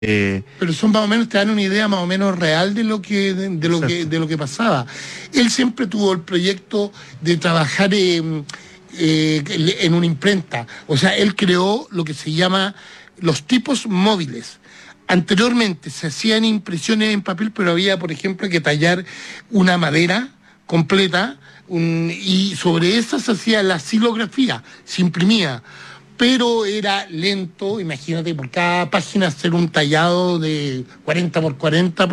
Pero son más o menos, te dan una idea más o menos real de lo que, de lo que pasaba. Él siempre tuvo el proyecto de trabajar en una imprenta. O sea, él creó lo que se llama los tipos móviles. Anteriormente se hacían impresiones en papel, pero había, por ejemplo, que tallar una madera completa y sobre esa se hacía la xilografía, se imprimía. Pero era lento, imagínate, por cada página hacer un tallado de 40 por 40,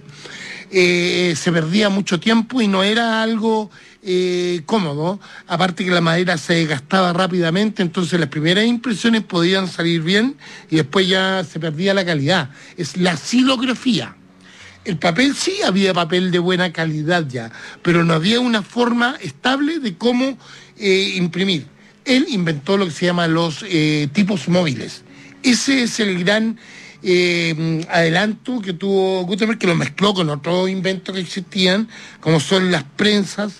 se perdía mucho tiempo y no era algo cómodo, aparte que la madera se desgastaba rápidamente, entonces las primeras impresiones podían salir bien y después ya se perdía la calidad. Es la xilografía. El papel sí había papel de buena calidad ya, pero no había una forma estable de cómo imprimir. Él inventó lo que se llama los tipos móviles. Ese es el gran adelanto que tuvo Gutenberg, que lo mezcló con otros inventos que existían, como son las prensas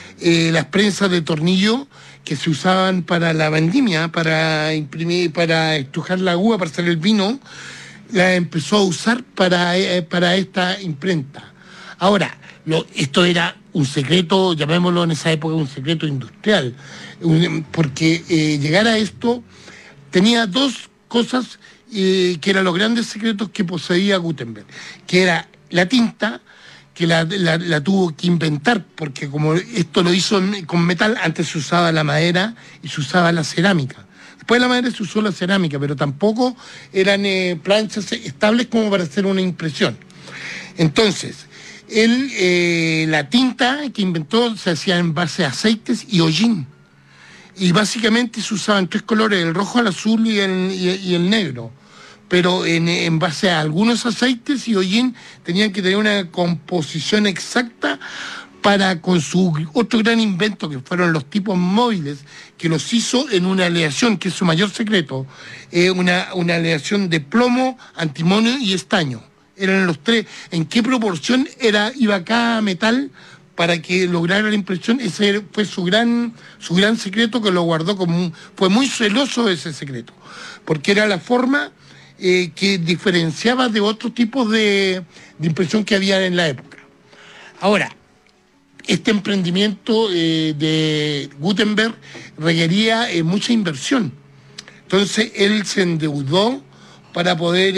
de tornillo que se usaban para la vendimia, para imprimir, para estrujar la uva, para hacer el vino, la empezó a usar para esta imprenta. Ahora, esto era un secreto, llamémoslo en esa época un secreto industrial, porque llegar a esto tenía dos cosas que eran los grandes secretos que poseía Gutenberg, que era la tinta, que la tuvo que inventar, porque como esto lo hizo con metal, antes se usaba la madera y se usaba la cerámica. Después de la madera se usó la cerámica, pero tampoco eran planchas estables como para hacer una impresión. Entonces, la tinta que inventó se hacía en base a aceites y hollín. Y básicamente se usaban tres colores, el rojo, el azul y el negro. Pero en base a algunos aceites y hollín tenían que tener una composición exacta para con su otro gran invento, que fueron los tipos móviles, que los hizo en una aleación, que es su mayor secreto, una aleación de plomo, antimonio y estaño. Eran los tres. ¿En qué proporción iba cada metal para que lograra la impresión? Ese fue su gran secreto, que lo guardó fue muy celoso de ese secreto, porque era la forma que diferenciaba de otros tipos de impresión que había en la época. Ahora, este emprendimiento de Gutenberg requería mucha inversión. Entonces él se endeudó para poder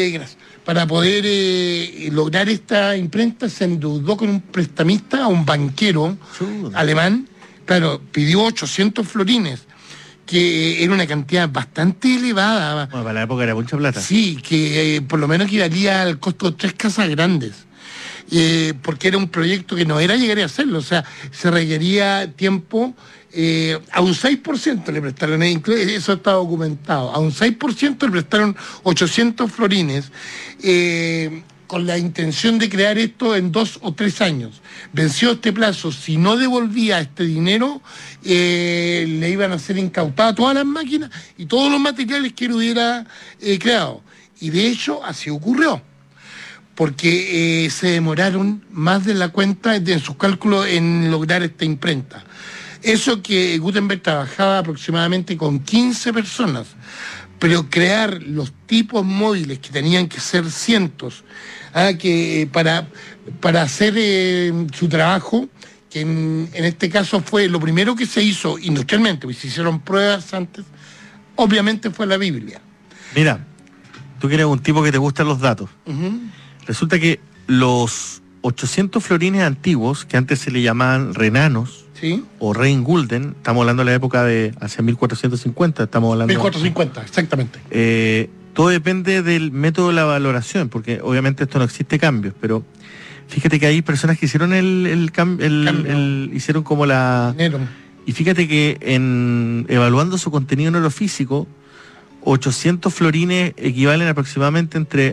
lograr esta imprenta, se endeudó con un prestamista, un banquero alemán. Claro, pidió 800 florines, que era una cantidad bastante elevada. Bueno, para la época era mucha plata. Sí, que por lo menos equivalía al costo de 3 casas grandes. Porque era un proyecto que no era llegar a hacerlo, o sea, se requería tiempo. A un 6% le prestaron, eso está documentado, a un 6% le prestaron 800 florines, con la intención de crear esto en 2 o 3 años. Venció este plazo, si no devolvía este dinero, le iban a ser incautadas todas las máquinas y todos los materiales que él hubiera creado. Y de hecho, así ocurrió, porque se demoraron más de la cuenta en sus cálculos en lograr esta imprenta. Eso que Gutenberg trabajaba aproximadamente con 15 personas, pero crear los tipos móviles, que tenían que ser cientos, que para hacer su trabajo, que en este caso fue lo primero que se hizo industrialmente, pues se hicieron pruebas antes, obviamente fue la Biblia. Mira, tú que eres un tipo que te gustan los datos. Resulta que los 800 florines antiguos, que antes se le llamaban renanos, ¿sí?, o Reingulden, estamos hablando de la época de hacia 1450, estamos hablando... 1450, exactamente. Todo depende del método de la valoración, porque obviamente esto no existe cambios, pero fíjate que hay personas que hicieron hicieron como la... Dinero. Y fíjate que evaluando su contenido neurofísico, 800 florines equivalen aproximadamente entre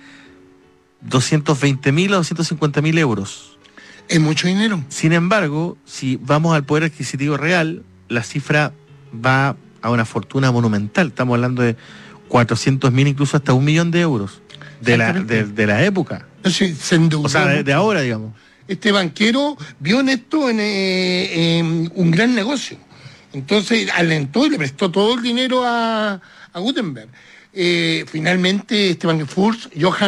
220.000 a 250.000 euros. Es mucho dinero. Sin embargo, si vamos al poder adquisitivo real, la cifra va a una fortuna monumental. Estamos hablando de 400.000, incluso hasta 1 millón de euros de la época. Entonces, se endeudó. O sea, de ahora, digamos. Este banquero vio en esto en un gran negocio. Entonces alentó y le prestó todo el dinero a Gutenberg. finalmente Esteban Furz, Johan